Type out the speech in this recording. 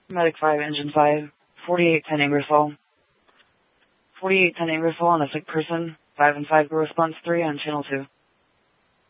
Medic 5, Engine 5, 4810 Ingersoll. 4810 Ingersoll on a sick person, 5 and 5 response 3 on channel 2.